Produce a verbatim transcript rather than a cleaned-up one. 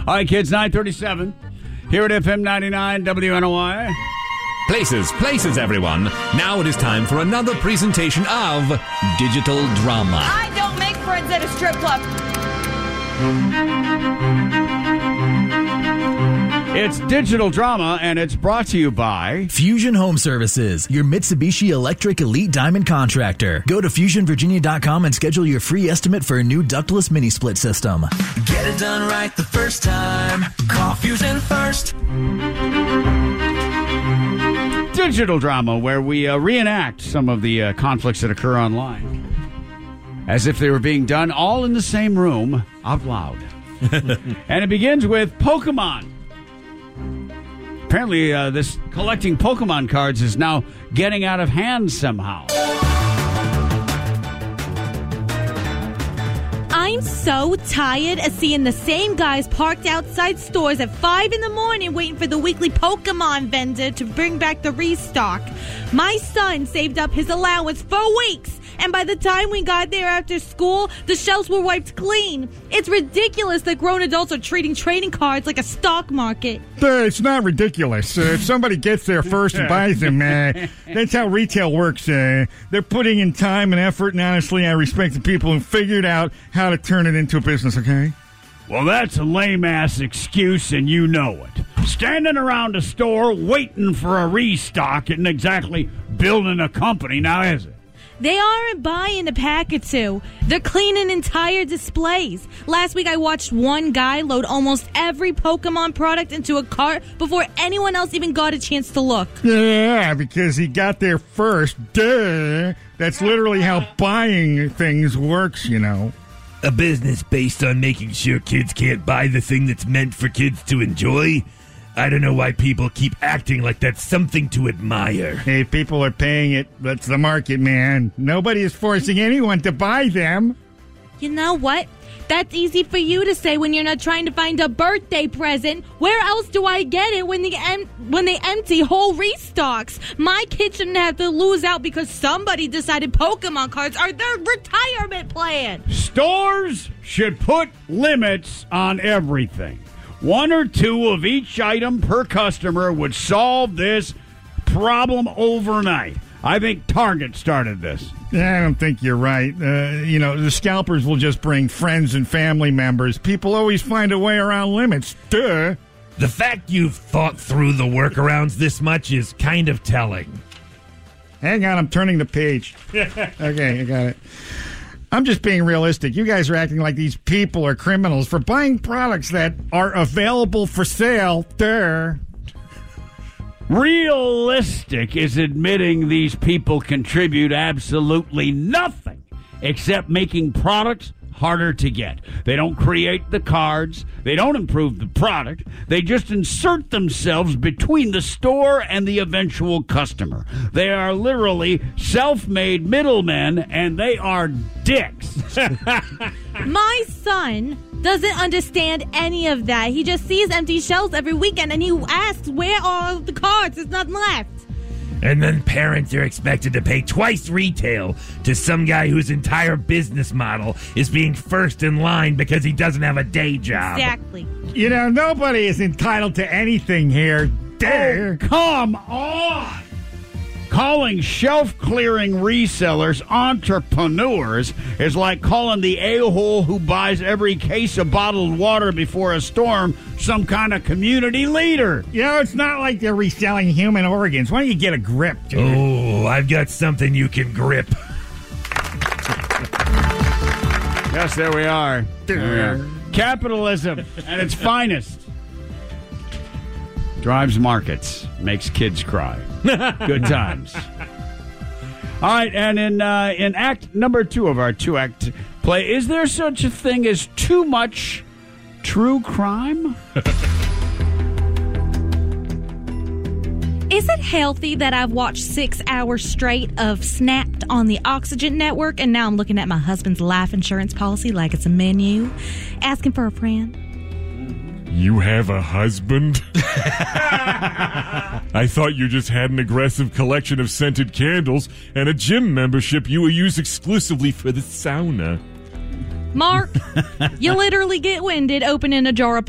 All right, kids, nine thirty-seven here at F M ninety-nine W N O I. Places, places, everyone. Now it is time for another presentation of Digital Drama. I don't make friends at a strip club. It's Digital Drama, and it's brought to you by Fusion Home Services, your Mitsubishi Electric Elite Diamond contractor. Go to fusion virginia dot com and schedule your free estimate for a new ductless mini split system. Get it done right the first time. Call Fusion first. Digital Drama, where we uh, reenact some of the uh, conflicts that occur online as if they were being done all in the same room out loud. And it begins with Pokemon. Apparently, uh, this collecting Pokemon cards is now getting out of hand somehow. I'm so tired of seeing the same guys parked outside stores at five in the morning waiting for the weekly Pokemon vendor to bring back the restock. My son saved up his allowance for weeks, and by the time we got there after school, the shelves were wiped clean. It's ridiculous that grown adults are treating trading cards like a stock market. Uh, it's not ridiculous. Uh, if somebody gets there first and buys them, uh, that's how retail works. Uh, they're putting in time and effort, and honestly, I respect the people who figured out how to turn it into a business, okay? Well, that's a lame-ass excuse, and you know it. Standing around a store waiting for a restock isn't exactly building a company, now is it? They aren't buying a pack or two. They're cleaning entire displays. Last week I watched one guy load almost every Pokemon product into a cart before anyone else even got a chance to look. Yeah, because he got there first. Duh. That's literally how buying things works, you know. A business based on making sure kids can't buy the thing that's meant for kids to enjoy? I don't know why people keep acting like that's something to admire. Hey, people are paying it. That's the market, man. Nobody is forcing anyone to buy them. You know what? That's easy for you to say when you're not trying to find a birthday present. Where else do I get it when, the em- when they empty whole restocks? My kid shouldn't have to lose out because somebody decided Pokemon cards are their retirement plan. Stores should put limits on everything. One or two of each item per customer would solve this problem overnight. I think Target started this. Yeah, I don't think you're right. Uh, you know, the scalpers will just bring friends and family members. People always find a way around limits. Duh. The fact you've thought through the workarounds this much is kind of telling. Hang on, I'm turning the page. Okay, I got it. I'm just being realistic. You guys are acting like these people are criminals for buying products that are available for sale. Duh. Realistic is admitting these people contribute absolutely nothing except making products harder to get. They don't create the cards. They don't improve the product. They just insert themselves between the store and the eventual customer. They are literally self-made middlemen, and they are dicks. My son doesn't understand any of that. He just sees empty shelves every weekend, and he asks, where are the cards? There's nothing left. And then parents are expected to pay twice retail to some guy whose entire business model is being first in line because he doesn't have a day job. Exactly. You know, nobody is entitled to anything here. Duh. Oh, come on! Calling shelf-clearing resellers entrepreneurs is like calling the a-hole who buys every case of bottled water before a storm some kind of community leader. You know, it's not like they're reselling human organs. Why don't you get a grip, dude? Oh, I've got something you can grip. Yes, there we are. There we are. Capitalism at its finest. Drives markets, makes kids cry. Good times. All right, and in uh, in act number two of our two-act play, is there such a thing as too much true crime? Is it healthy that I've watched six hours straight of Snapped on the Oxygen Network, and now I'm looking at my husband's life insurance policy like it's a menu, asking for a friend? You have a husband? I thought you just had an aggressive collection of scented candles and a gym membership you will use exclusively for the sauna. Mark, you literally get winded opening a jar of